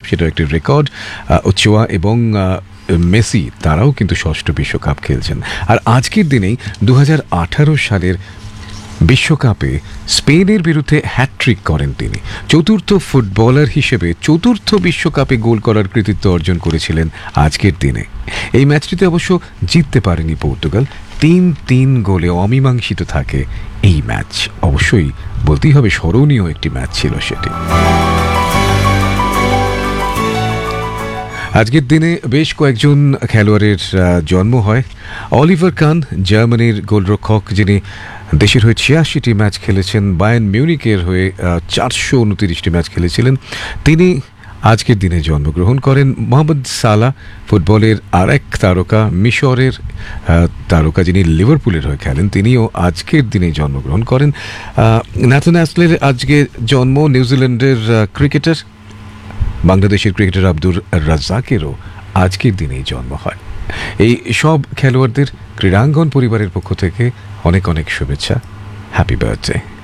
সেটা একটি record. Ochoa এবং মেসি তারাও কিন্তু ষষ্ঠ বিশ্বকাপ খেলছেন। আর আজকের দিনেই 2018 সালের বিশ্বকাপে স্পেনের বিরুদ্ধে হ্যাটট্রিক করেন তিনি। চতুর্থ ফুটবলার হিসেবে চতুর্থ বিশ্বকাপে গোল করার কৃতিত্ব অর্জন করেছিলেন আজকের দিনে। এই ম্যাচটিতে অবশ্য জিততে পারেনি পর্তুগাল। 3-3 গোলে অমীমাংসিত থাকে এই ম্যাচ। অবশ্যই বলতেই হবে স্মরণীয় একটি ম্যাচ ছিল সেটি। আজকের দিনে বেশ কয়েকজন খেলোয়াড়ের জন্ম হয়। অলিভার কান, জার্মানির গোলরক্ষক, যিনি দেশের হয়ে 86টি ম্যাচ খেলেছেন, বায়ার্ন মিউনিকের হয়ে 429টি ম্যাচ খেলেছিলেন, তিনি আজকের দিনে জন্মগ্রহণ করেন। মোহাম্মদ সালাহ, ফুটবলের আরেক তারকা, মিশরের তারকা, যিনি লিভারপুলের হয়ে খেলেন, তিনিও আজকের দিনে জন্মগ্রহণ করেন। ন্যাথন অ্যাসলের আজকে জন্ম। নিউজিল্যান্ডের ক্রিকেটার, বাংলাদেশের ক্রিকেটার আব্দুর রাজ্জাকেরও আজকের দিনেই জন্ম হয়। এই সব খেলোয়াড়দের ক্রীড়াঙ্গন পরিবারের পক্ষ থেকে অনেক অনেক শুভেচ্ছা। Happy birthday.